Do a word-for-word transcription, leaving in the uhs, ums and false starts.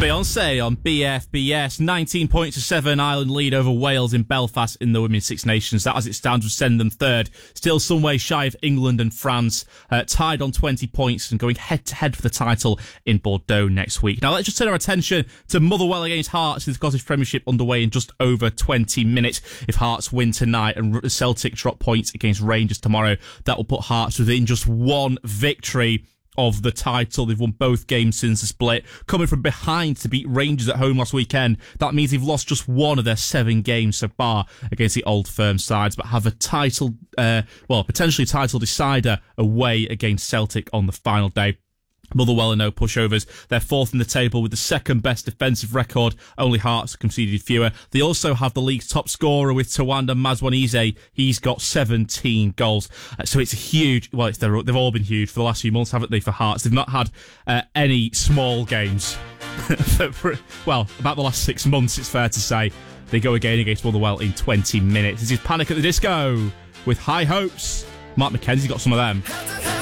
Beyoncé on B F B S. nineteen points to seven. Ireland lead over Wales in Belfast in the Women's Six Nations. That, as it stands, would send them third. Still some way shy of England and France. Uh, tied on twenty points and going head-to-head for the title in Bordeaux next week. Now, let's just turn our attention to Motherwell against Hearts in the Scottish Premiership underway in just over twenty minutes. If Hearts win tonight and Celtic drop points against Rangers tomorrow, that will put Hearts within just one victory of the title. They've won both games since the split, coming from behind to beat Rangers at home last weekend. That means they've lost just one of their seven games so far against the Old Firm sides, but have a title, uh, well, potentially title decider away against Celtic on the final day. Motherwell are no pushovers. They're fourth in the table with the second best defensive record. Only Hearts conceded fewer. They also have the league's top scorer with Tawanda Mazwanize. He's got seventeen goals. Uh, so it's a huge, well, it's, they've all been huge for the last few months, haven't they, for Hearts? They've not had uh, any small games. for, for, well, about the last six months, it's fair to say. They go again against Motherwell in twenty minutes. This is Panic at the Disco with High Hopes. Mark McKenzie got some of them.